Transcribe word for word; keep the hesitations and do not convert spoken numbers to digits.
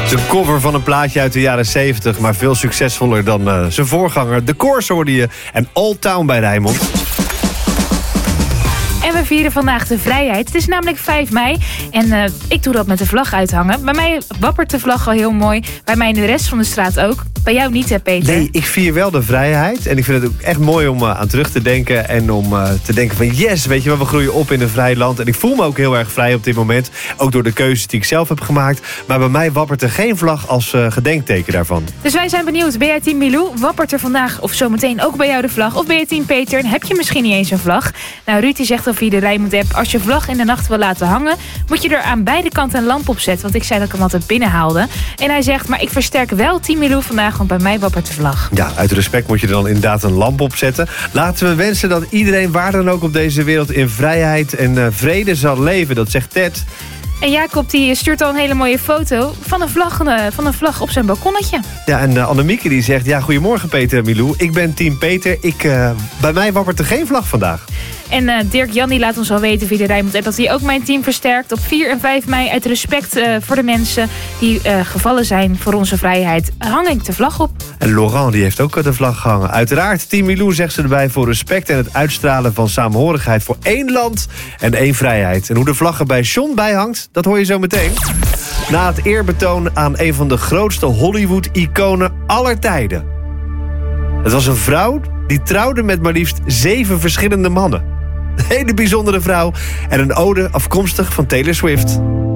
Het is een cover van een plaatje uit de jaren zeventig... maar veel succesvoller dan uh, zijn voorganger. De Corrs hoorde je en Old Town bij Rijnmond. En we vieren vandaag de vrijheid. Het is namelijk vijf mei en uh, ik doe dat met de vlag uithangen. Bij mij wappert de vlag al heel mooi. Bij mij in de rest van de straat ook. Bij jou niet, hè, Peter? Nee, ik vier wel de vrijheid. En ik vind het ook echt mooi om uh, aan terug te denken. En om uh, te denken van yes, weet je wel, we groeien op in een vrij land. En ik voel me ook heel erg vrij op dit moment. Ook door de keuzes die ik zelf heb gemaakt. Maar bij mij wappert er geen vlag als uh, gedenkteken daarvan. Dus wij zijn benieuwd. Ben jij team Milou? Wappert er vandaag of zometeen ook bij jou de vlag? Of ben je team Peter en heb je misschien niet eens een vlag? Nou, Ruud die zegt al via de Rijnmond app... als je vlag in de nacht wil laten hangen... moet je er aan beide kanten een lamp op zetten. Want ik zei dat ik hem altijd binnenhaalde. En hij zegt, maar ik versterk wel team Milou vandaag... want bij mij wappert de vlag. Ja, uit respect moet je er dan inderdaad een lamp op zetten. Laten we wensen dat iedereen waar dan ook op deze wereld... in vrijheid en uh, vrede zal leven. Dat zegt Ted. En Jacob die stuurt al een hele mooie foto van een vlag, uh, van een vlag op zijn balkonnetje. Ja, en uh, Annemieke die zegt... ja, goedemorgen Peter en Milou. Ik ben team Peter. Ik, uh, bij mij wappert er geen vlag vandaag. En uh, Dirk Jan die laat ons al weten via de Rijnmond app... dat hij ook mijn team versterkt op vier en vijf mei... uit respect uh, voor de mensen die uh, gevallen zijn voor onze vrijheid... hang ik de vlag op. En Laurent die heeft ook de vlag gehangen. Uiteraard, team Milou zegt ze erbij... voor respect en het uitstralen van samenhorigheid... voor één land en één vrijheid. En hoe de vlag er bij John bijhangt, dat hoor je zo meteen. Na het eerbetoon aan een van de grootste Hollywood-iconen aller tijden. Het was een vrouw die trouwde met maar liefst zeven verschillende mannen. Een hele bijzondere vrouw en een ode afkomstig van Taylor Swift.